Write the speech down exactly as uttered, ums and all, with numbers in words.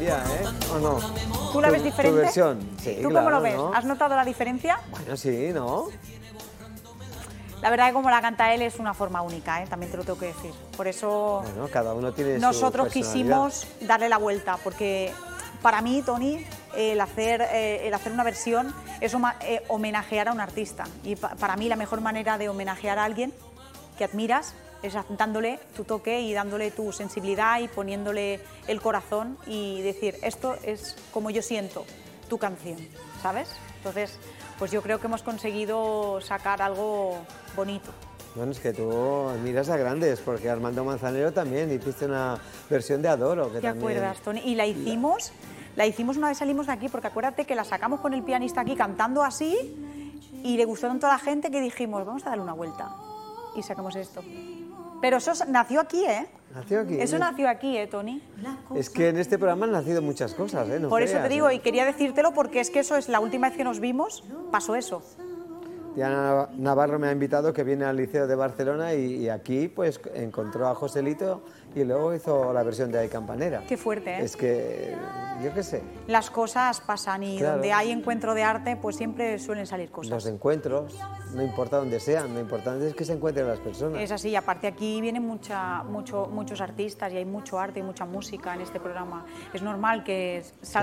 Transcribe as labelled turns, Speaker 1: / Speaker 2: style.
Speaker 1: ella, ¿eh? ¿O no?
Speaker 2: ¿Tú la ves diferente?
Speaker 1: Tu versión. Sí,
Speaker 2: ¿Tú
Speaker 1: claro,
Speaker 2: cómo lo ves?
Speaker 1: ¿no?
Speaker 2: ¿Has notado la diferencia?
Speaker 1: Bueno, sí, ¿no?
Speaker 2: La verdad que como la canta él es una forma única, ¿eh? También te lo tengo que decir. Por eso
Speaker 1: Bueno, cada uno tiene
Speaker 2: nosotros
Speaker 1: su personalidad.
Speaker 2: quisimos darle la vuelta, porque para mí, Toni, el hacer, eh, el hacer una versión es eh, homenajear a un artista. Y pa para mí la mejor manera de homenajear a alguien que admiras es dándole tu toque y dándole tu sensibilidad y poniéndole el corazón y decir, esto es como yo siento tu canción, ¿sabes? Entonces, pues yo creo que hemos conseguido sacar algo bonito.
Speaker 1: Bueno, es que tú miras a grandes, porque Armando Manzanero también hiciste una versión de Adoro. Que
Speaker 2: ¿Te
Speaker 1: también...
Speaker 2: acuerdas, Toni? Y la hicimos, la hicimos una vez salimos de aquí, porque acuérdate que la sacamos con el pianista aquí cantando así y le gustó tanto a la gente que dijimos, vamos a darle una vuelta y sacamos esto. Pero eso nació aquí, ¿eh?
Speaker 1: Nació aquí.
Speaker 2: Eso nació aquí, ¿eh, Toni?
Speaker 1: Es que en este programa han nacido muchas cosas, ¿eh? No
Speaker 2: Por eso
Speaker 1: creas,
Speaker 2: te digo,
Speaker 1: ¿eh?
Speaker 2: y quería decírtelo porque es que eso es la última vez que nos vimos, pasó eso.
Speaker 1: Diana Navarro me ha invitado, que viene al Liceo de Barcelona y, y aquí pues encontró a Joselito y luego hizo la versión de Ay Campanera.
Speaker 2: Qué fuerte, ¿eh?
Speaker 1: Es que, yo qué sé.
Speaker 2: Las cosas pasan y
Speaker 1: Claro.
Speaker 2: donde hay encuentro de arte, pues siempre suelen salir cosas.
Speaker 1: Los encuentros, no importa dónde sean, lo importante es que se encuentren las personas.
Speaker 2: Es así, y aparte aquí vienen mucha, mucho, muchos artistas y hay mucho arte y mucha música en este programa. Es normal que salga